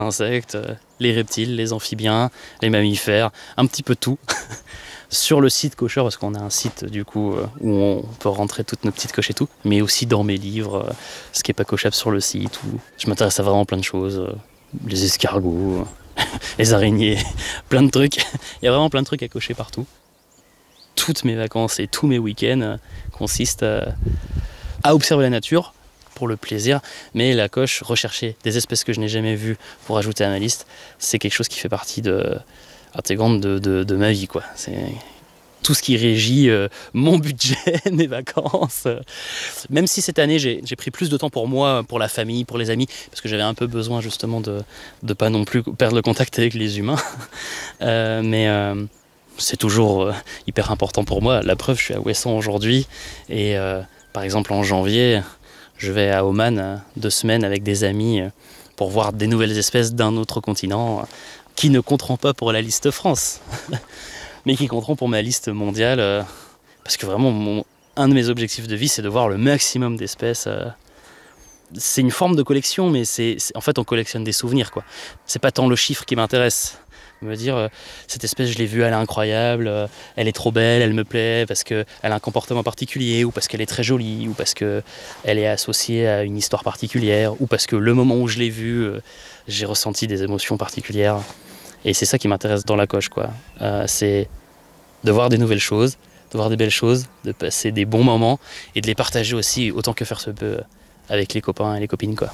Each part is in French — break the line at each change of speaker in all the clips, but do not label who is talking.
Insectes, les reptiles, les amphibiens, les mammifères, un petit peu tout. Sur le site cocheur, parce qu'on a un site du coup où on peut rentrer toutes nos petites coches et tout, mais aussi dans mes livres, ce qui n'est pas cochable sur le site. Où je m'intéresse à vraiment plein de choses, les escargots, les araignées, plein de trucs. Il y a vraiment plein de trucs à cocher partout. Toutes mes vacances et tous mes week-ends consistent à observer la nature pour le plaisir, mais la coche, rechercher des espèces que je n'ai jamais vues pour ajouter à ma liste, c'est quelque chose qui fait partie intégrante de ma vie, quoi. C'est tout ce qui régit mon budget, mes vacances. Même si cette année, j'ai pris plus de temps pour moi, pour la famille, pour les amis, parce que j'avais un peu besoin justement de pas non plus perdre le contact avec les humains. Mais c'est toujours hyper important pour moi. La preuve, je suis à Ouessant aujourd'hui et par exemple en janvier, je vais à Oman 2 semaines avec des amis pour voir des nouvelles espèces d'un autre continent qui ne compteront pas pour la liste France, mais qui compteront pour ma liste mondiale. Parce que vraiment, un de mes objectifs de vie, c'est de voir le maximum d'espèces. C'est une forme de collection, mais en fait, on collectionne des souvenirs, quoi. C'est pas tant le chiffre qui m'intéresse. Me dire, cette espèce, je l'ai vue, elle est incroyable, elle est trop belle, elle me plaît, parce qu'elle a un comportement particulier, ou parce qu'elle est très jolie, ou parce qu'elle est associée à une histoire particulière, ou parce que le moment où je l'ai vue, j'ai ressenti des émotions particulières. Et c'est ça qui m'intéresse dans la coche, quoi. C'est de voir des nouvelles choses, de voir des belles choses, de passer des bons moments, et de les partager aussi, autant que faire se peut, avec les copains et les copines, quoi.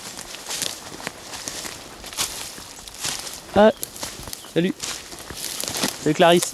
Ah, salut. Salut Clarisse.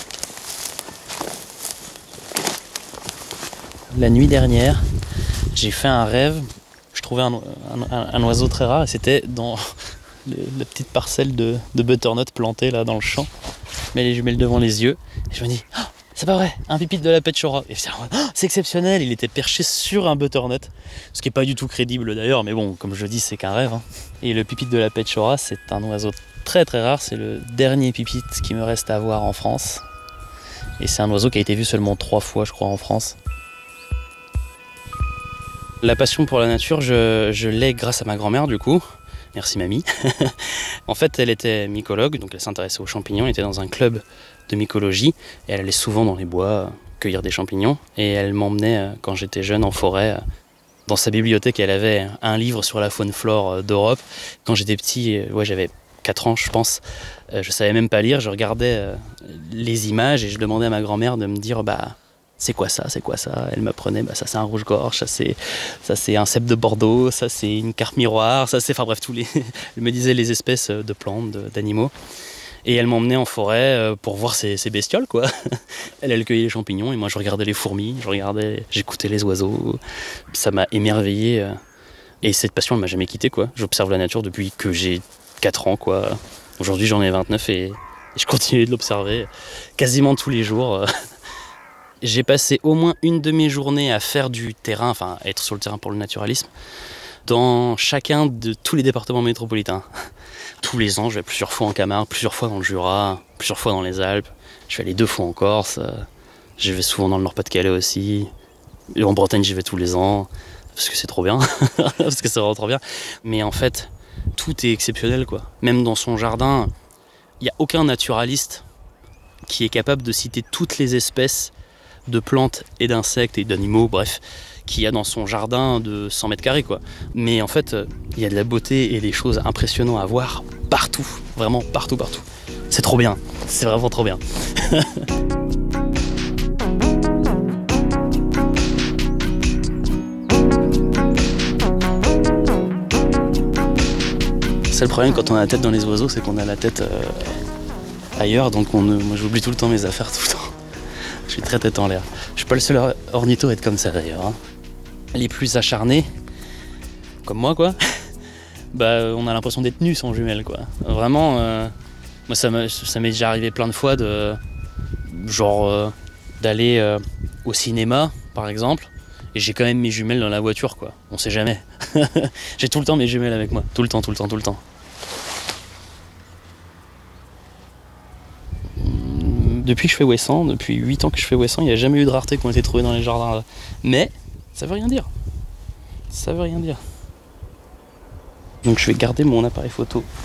La nuit dernière, j'ai fait un rêve. Je trouvais un oiseau très rare et c'était dans la petite parcelle de butternut plantée là dans le champ. Je mets les jumelles devant les yeux et je me dis, oh, c'est pas vrai, un pipite de la petchora. Et c'est exceptionnel, il était perché sur un butternut. Ce qui est pas du tout crédible d'ailleurs, mais bon, comme je dis, c'est qu'un rêve. Hein. Et le pipite de la petchora, c'est un oiseau très très rare, c'est le dernier pipite qui me reste à voir en France. Et c'est un oiseau qui a été vu seulement 3 fois, je crois, en France. La passion pour la nature, je l'ai grâce à ma grand-mère, du coup. Merci mamie. En fait, elle était mycologue, donc elle s'intéressait aux champignons, elle était dans un club de mycologie, et elle allait souvent dans les bois cueillir des champignons. Et elle m'emmenait, quand j'étais jeune, en forêt. Dans sa bibliothèque, elle avait un livre sur la faune-flore d'Europe. Quand j'étais petit, j'avais 4 ans, je pense. Je savais même pas lire, je regardais les images et je demandais à ma grand-mère de me dire c'est quoi ça, c'est quoi ça. Elle m'apprenait ça c'est un rouge-gorge, ça c'est un cèpe de Bordeaux, ça c'est une carpe miroir, ça c'est enfin bref elle me disait les espèces de plantes, d'animaux. Et elle m'emmenait en forêt pour voir ces bestioles, quoi. Elle cueillait les champignons et moi je regardais les fourmis, j'écoutais les oiseaux. Ça m'a émerveillé. Et cette passion, elle m'a jamais quitté, quoi. J'observe la nature depuis que j'ai 4 ans, quoi. Aujourd'hui, j'en ai 29 et je continue de l'observer quasiment tous les jours. J'ai passé au moins une demi-journée à faire du terrain, enfin être sur le terrain pour le naturalisme, dans chacun de tous les départements métropolitains. Tous les ans, je vais plusieurs fois en Camargue, plusieurs fois dans le Jura, plusieurs fois dans les Alpes. Je vais aller 2 fois en Corse. Je vais souvent dans le Nord-Pas-de-Calais aussi. Et en Bretagne, j'y vais tous les ans. Parce que c'est trop bien. Parce que c'est vraiment trop bien. Mais en fait, tout est exceptionnel, quoi. Même dans son jardin, il n'y a aucun naturaliste qui est capable de citer toutes les espèces de plantes et d'insectes et d'animaux, bref, qu'il y a dans son jardin de 100 mètres carrés, quoi. Mais en fait, il y a de la beauté et des choses impressionnantes à voir partout. Vraiment partout. C'est trop bien. C'est vraiment trop bien. C'est le problème quand on a la tête dans les oiseaux, c'est qu'on a la tête ailleurs, donc moi j'oublie tout le temps mes affaires tout le temps. Je suis très tête en l'air. Je suis pas le seul ornitho à être comme ça d'ailleurs. Hein. Les plus acharnés, comme moi, quoi, on a l'impression d'être nus sans jumelles, quoi. Vraiment, moi ça m'est déjà arrivé plein de fois d'aller au cinéma, par exemple, et j'ai quand même mes jumelles dans la voiture, quoi. On sait jamais. J'ai tout le temps mes jumelles avec moi. Tout le temps. Depuis que je fais Ouessant, depuis 8 ans que je fais Ouessant, il n'y a jamais eu de rareté qui ont été trouvées dans les jardins. Mais ça veut rien dire. Donc je vais garder mon appareil photo